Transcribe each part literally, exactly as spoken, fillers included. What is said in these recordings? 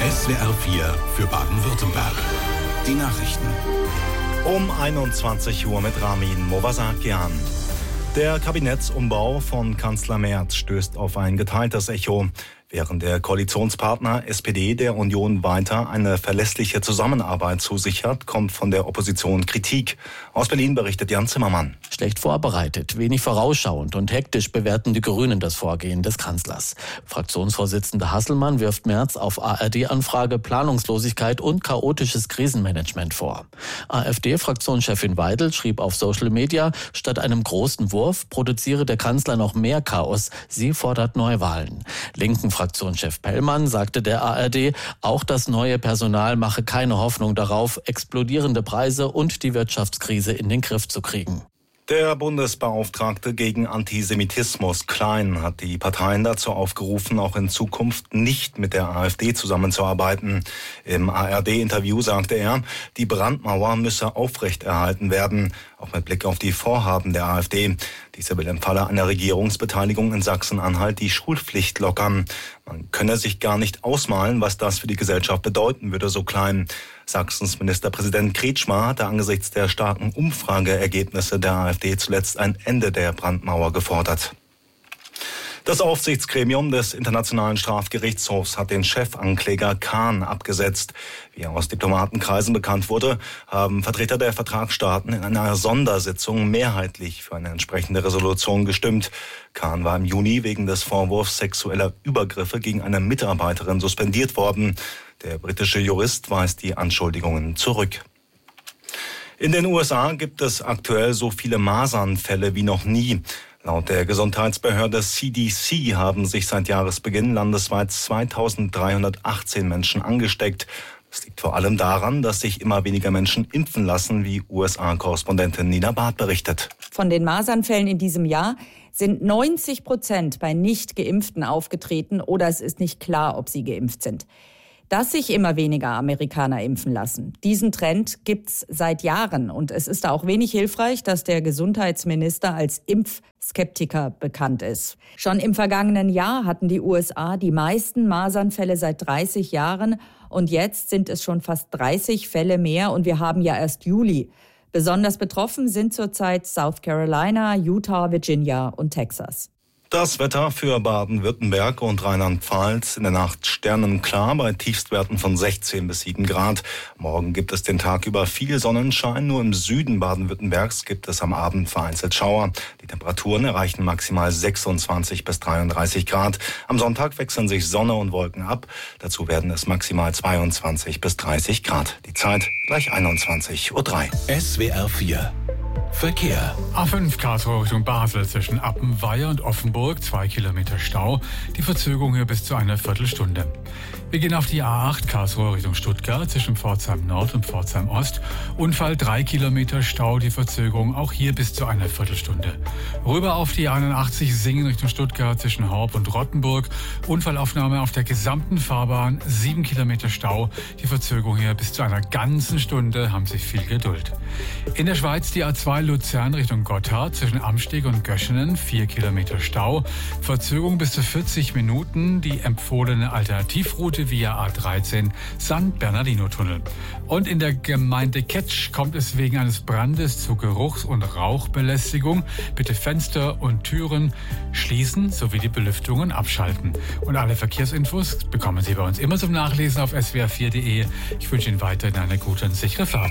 S W R vier für Baden-Württemberg. Die Nachrichten. Um einundzwanzig Uhr mit Ramin Movasakian. Der Kabinettsumbau von Kanzler Merz stößt auf ein geteiltes Echo. Während der Koalitionspartner S P D der Union weiter eine verlässliche Zusammenarbeit zusichert, kommt von der Opposition Kritik. Aus Berlin berichtet Jan Zimmermann. Schlecht vorbereitet, wenig vorausschauend und hektisch bewerten die Grünen das Vorgehen des Kanzlers. Fraktionsvorsitzender Hasselmann wirft Merz auf A R D-Anfrage Planungslosigkeit und chaotisches Krisenmanagement vor. AfD-Fraktionschefin Weidel schrieb auf Social Media, statt einem großen Wurf produziere der Kanzler noch mehr Chaos. Sie fordert Neuwahlen. Linken Fraktionschef Pellmann sagte der A R D, auch das neue Personal mache keine Hoffnung darauf, explodierende Preise und die Wirtschaftskrise in den Griff zu kriegen. Der Bundesbeauftragte gegen Antisemitismus Klein hat die Parteien dazu aufgerufen, auch in Zukunft nicht mit der AfD zusammenzuarbeiten. Im A R D-Interview sagte er, die Brandmauer müsse aufrechterhalten werden, auch mit Blick auf die Vorhaben der AfD. Diese will im Falle einer Regierungsbeteiligung in Sachsen-Anhalt die Schulpflicht lockern. Man könne sich gar nicht ausmalen, was das für die Gesellschaft bedeuten würde, so Klein. Sachsens Ministerpräsident Kretschmer hatte angesichts der starken Umfrageergebnisse der AfD zuletzt ein Ende der Brandmauer gefordert. Das Aufsichtsgremium des Internationalen Strafgerichtshofs hat den Chefankläger Khan abgesetzt. Wie aus Diplomatenkreisen bekannt wurde, haben Vertreter der Vertragsstaaten in einer Sondersitzung mehrheitlich für eine entsprechende Resolution gestimmt. Khan war im Juni wegen des Vorwurfs sexueller Übergriffe gegen eine Mitarbeiterin suspendiert worden. Der britische Jurist weist die Anschuldigungen zurück. In den U S A gibt es aktuell so viele Masernfälle wie noch nie. Laut der Gesundheitsbehörde C D C haben sich seit Jahresbeginn landesweit zweitausenddreihundertachtzehn Menschen angesteckt. Das liegt vor allem daran, dass sich immer weniger Menschen impfen lassen, wie U S A-Korrespondentin Nina Barth berichtet. Von den Masernfällen in diesem Jahr sind neunzig Prozent bei Nicht-Geimpften aufgetreten oder es ist nicht klar, ob sie geimpft sind. Dass sich immer weniger Amerikaner impfen lassen. Diesen Trend gibt's seit Jahren und es ist auch wenig hilfreich, dass der Gesundheitsminister als Impfskeptiker bekannt ist. Schon im vergangenen Jahr hatten die U S A die meisten Masernfälle seit dreißig Jahren und jetzt sind es schon fast dreißig Fälle mehr und wir haben ja erst Juli. Besonders betroffen sind zurzeit South Carolina, Utah, Virginia und Texas. Das Wetter für Baden-Württemberg und Rheinland-Pfalz in der Nacht sternenklar bei Tiefstwerten von sechzehn bis sieben Grad. Morgen gibt es den Tag über viel Sonnenschein. Nur im Süden Baden-Württembergs gibt es am Abend vereinzelt Schauer. Die Temperaturen erreichen maximal sechsundzwanzig bis dreiunddreißig Grad. Am Sonntag wechseln sich Sonne und Wolken ab. Dazu werden es maximal zweiundzwanzig bis dreißig Grad. Die Zeit gleich einundzwanzig Uhr drei. S W R vier Verkehr. A fünf Karlsruhe Richtung Basel zwischen Appenweier und Offenburg, zwei Kilometer Stau. Die Verzögerung hier bis zu einer Viertelstunde. Wir gehen auf die A acht Karlsruhe Richtung Stuttgart zwischen Pforzheim Nord und Pforzheim Ost. Unfall drei Kilometer Stau, die Verzögerung auch hier bis zu einer Viertelstunde. Rüber auf die einundachtzig Singen Richtung Stuttgart zwischen Horb und Rottenburg. Unfallaufnahme auf der gesamten Fahrbahn, sieben Kilometer Stau. Die Verzögerung hier bis zu einer ganzen Stunde, haben Sie viel Geduld. In der Schweiz die A zwei Luzern Richtung Gotthard zwischen Amsteg und Göschenen, vier Kilometer Stau. Verzögerung bis zu vierzig Minuten. Die empfohlene Alternativroute via A dreizehn San Bernardino-Tunnel. Und in der Gemeinde Ketsch kommt es wegen eines Brandes zu Geruchs- und Rauchbelästigung. Bitte Fenster und Türen schließen sowie die Belüftungen abschalten. Und alle Verkehrsinfos bekommen Sie bei uns immer zum Nachlesen auf s w r vier punkt d e. Ich wünsche Ihnen weiterhin eine gute und sichere Fahrt.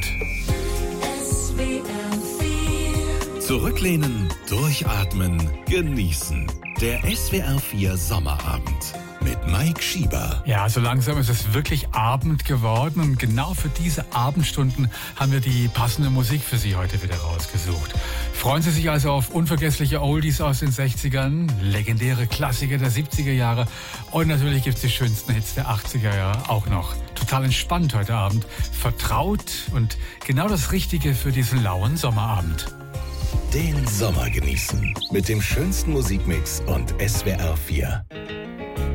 Zurücklehnen, durchatmen, genießen. Der S W R vier Sommerabend mit Mike Schieber. Ja, so langsam ist es wirklich Abend geworden und genau für diese Abendstunden haben wir die passende Musik für Sie heute wieder rausgesucht. Freuen Sie sich also auf unvergessliche Oldies aus den sechzigern, legendäre Klassiker der siebziger Jahre und natürlich gibt es die schönsten Hits der achtziger Jahre auch noch. Total entspannt heute Abend, vertraut und genau das Richtige für diesen lauen Sommerabend. Den Sommer genießen mit dem schönsten Musikmix und S W R vier.